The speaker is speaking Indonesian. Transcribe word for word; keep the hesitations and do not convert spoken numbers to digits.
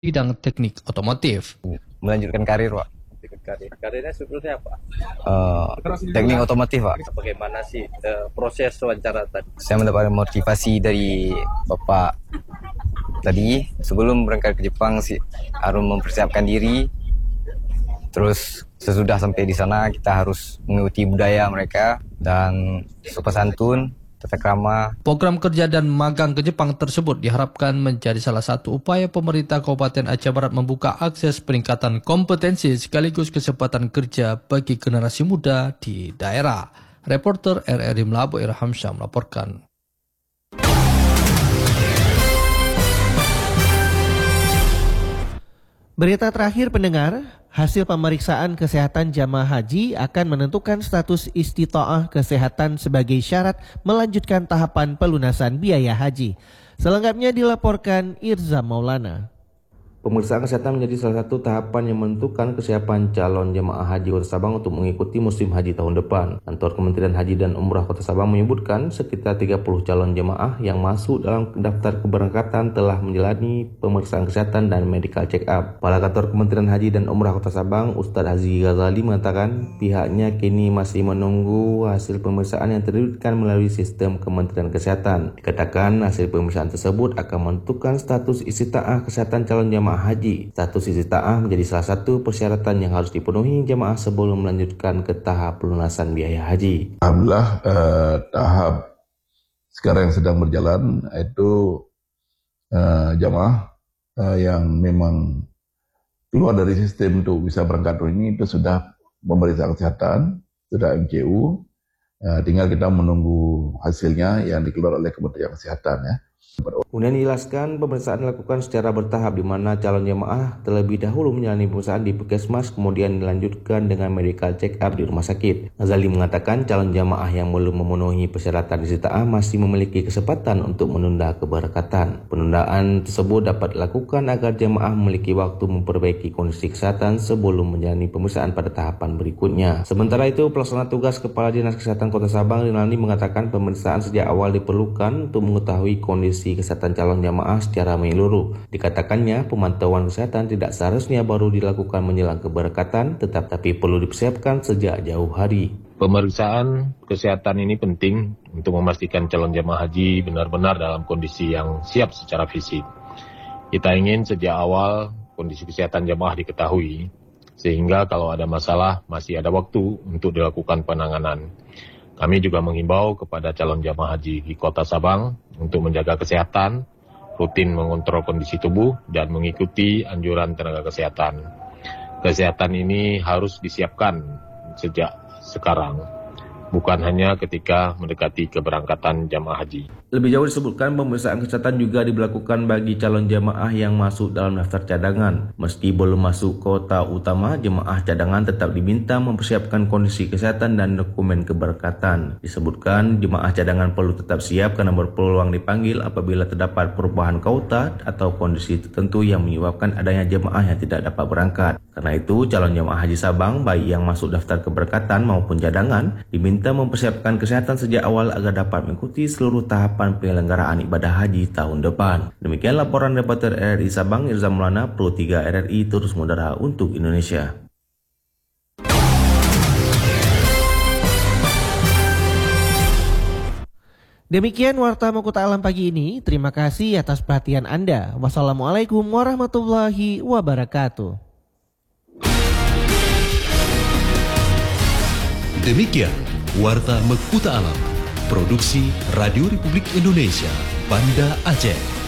bidang teknik otomotif. Melanjutkan karir, Pak. Karir. Karirnya sebetulnya apa? Uh, teknik otomotif, Pak. Bagaimana sih uh, proses wawancara tadi? Saya mendapat motivasi dari Bapak tadi. Sebelum berangkat ke Jepang sih harus mempersiapkan diri. Terus sesudah sampai di sana kita harus mengikuti budaya mereka dan sopan santun, tata krama. Program kerja dan magang ke Jepang tersebut diharapkan menjadi salah satu upaya pemerintah Kabupaten Aceh Barat membuka akses peningkatan kompetensi sekaligus kesempatan kerja bagi generasi muda di daerah. Reporter R R I Melabu Irham Syah melaporkan. Berita terakhir pendengar, hasil pemeriksaan kesehatan jamaah haji akan menentukan status istita'ah kesehatan sebagai syarat melanjutkan tahapan pelunasan biaya haji. Selengkapnya dilaporkan Irza Maulana. Pemeriksaan kesehatan menjadi salah satu tahapan yang menentukan kesiapan calon jemaah haji Kota Sabang untuk mengikuti musim haji tahun depan. Kantor Kementerian Haji dan Umrah Kota Sabang menyebutkan sekitar tiga puluh calon jemaah yang masuk dalam daftar keberangkatan telah menjalani pemeriksaan kesehatan dan medical check up. Kepala Kantor Kementerian Haji dan Umrah Kota Sabang, Ustadz Haji Ghazali mengatakan pihaknya kini masih menunggu hasil pemeriksaan yang terbitkan melalui sistem Kementerian Kesehatan. Dikatakan hasil pemeriksaan tersebut akan menentukan status istita'ah kesehatan calon jemaah haji. Status istita'ah menjadi salah satu persyaratan yang harus dipenuhi jemaah sebelum melanjutkan ke tahap pelunasan biaya haji. Alhamdulillah eh, tahap sekarang yang sedang berjalan itu eh, jemaah eh, yang memang keluar dari sistem untuk bisa berangkat ini itu sudah pemeriksaan kesehatan, sudah M C U, eh, tinggal kita menunggu hasilnya yang dikeluarkan oleh Kementerian Kesehatan ya. Kemudian dijelaskan pemeriksaan dilakukan secara bertahap di mana calon jemaah terlebih dahulu menjalani pemeriksaan di puskesmas kemudian dilanjutkan dengan medical check up di rumah sakit. Ghazali mengatakan calon jemaah yang belum memenuhi persyaratan istita'ah masih memiliki kesempatan untuk menunda keberangkatan. Penundaan tersebut dapat dilakukan agar jemaah memiliki waktu memperbaiki kondisi kesehatan sebelum menjalani pemeriksaan pada tahapan berikutnya. Sementara itu, pelaksana tugas Kepala Dinas Kesehatan Kota Sabang Rinaldi mengatakan pemeriksaan sejak awal diperlukan untuk mengetahui kondisi kesehatan calon jamaah secara menyeluruh. Dikatakannya pemantauan kesehatan tidak seharusnya baru dilakukan menjelang keberangkatan, tetap tapi perlu dipersiapkan sejak jauh hari. Pemeriksaan kesehatan ini penting untuk memastikan calon jamaah haji benar-benar dalam kondisi yang siap secara fisik. Kita ingin sejak awal kondisi kesehatan jamaah diketahui, sehingga kalau ada masalah masih ada waktu untuk dilakukan penanganan. Kami juga menghimbau kepada calon jamaah haji di Kota Sabang untuk menjaga kesehatan, rutin mengontrol kondisi tubuh, dan mengikuti anjuran tenaga kesehatan. Kesehatan ini harus disiapkan sejak sekarang, bukan hanya ketika mendekati keberangkatan jamaah haji. Lebih jauh disebutkan pemeriksaan kesehatan juga diberlakukan bagi calon jamaah yang masuk dalam daftar cadangan. Meski belum masuk kota utama, jemaah cadangan tetap diminta mempersiapkan kondisi kesehatan dan dokumen keberangkatan. Disebutkan jemaah cadangan perlu tetap siap karena berpeluang dipanggil apabila terdapat perubahan kota atau kondisi tertentu yang menyebabkan adanya jemaah yang tidak dapat berangkat. Karena itu, calon jemaah haji Sabang baik yang masuk daftar keberangkatan maupun cadangan diminta mempersiapkan kesehatan sejak awal agar dapat mengikuti seluruh tahapan penyelenggaraan ibadah haji tahun depan. Demikian laporan reporter R R I Sabang Irza Maulana, Pro tiga R R I terus mudara untuk Indonesia. Demikian Warta Makuta Alam pagi ini. Terima kasih atas perhatian Anda. Wassalamualaikum warahmatullahi wabarakatuh. Demikian Warta Makuta Alam, produksi Radio Republik Indonesia, Banda Aceh.